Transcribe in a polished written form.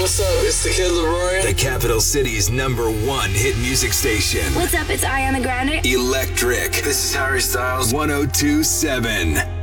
what's up? It's the Kid Laroi. The capital city's #1 hit music station. What's up? It's Ariana Grande. Electric. This is Harry Styles. 102.7.